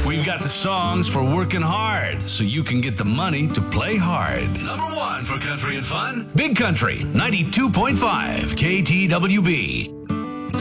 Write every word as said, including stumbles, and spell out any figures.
We've got the songs for working hard so you can get the money to play hard. Number one for country and fun, Big Country, ninety-two point five K T W B.